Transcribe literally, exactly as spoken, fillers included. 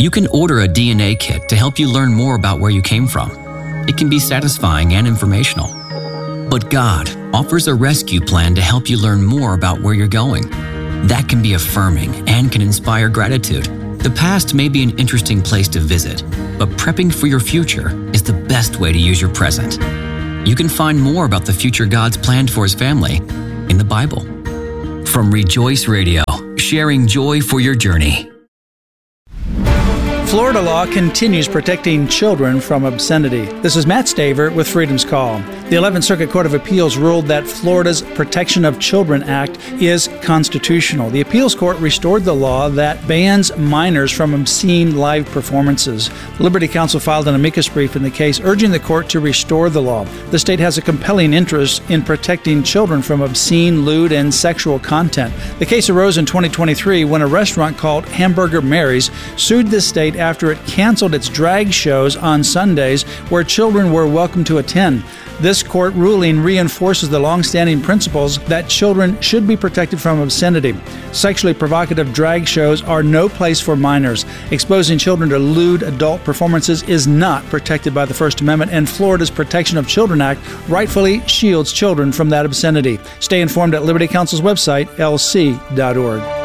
You can order a D N A kit to help you learn more about where you came from. It can be satisfying and informational. But God offers a rescue plan to help you learn more about where you're going. That can be affirming and can inspire gratitude. The past may be an interesting place to visit, but prepping for your future is the best way to use your present. You can find more about the future God's planned for His family in the Bible. From Rejoice Radio, sharing joy for your journey. Florida law continues protecting children from obscenity. This is Matt Staver with Freedom's Call. The eleventh Circuit Court of Appeals ruled that Florida's Protection of Children Act is constitutional. The appeals court restored the law that bans minors from obscene live performances. Liberty Counsel filed an amicus brief in the case, urging the court to restore the law. The state has a compelling interest in protecting children from obscene, lewd, and sexual content. The case arose in twenty twenty-three when a restaurant called Hamburger Mary's sued the state after it canceled its drag shows on Sundays where children were welcome to attend. This court ruling reinforces the long-standing principles that children should be protected from obscenity. Sexually provocative drag shows are no place for minors. Exposing children to lewd adult performances is not protected by the First Amendment, and Florida's Protection of Children Act rightfully shields children from that obscenity. Stay informed at Liberty Counsel's website, L C dot org.